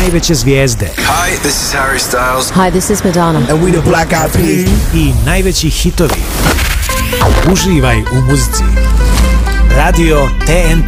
najveće zvijezde. Hi, this is Harry Styles. Hi, this is Madonna. And we the Black Eyed Peas. I najveći hitovi. Uživaj u muzici. Radio TNT.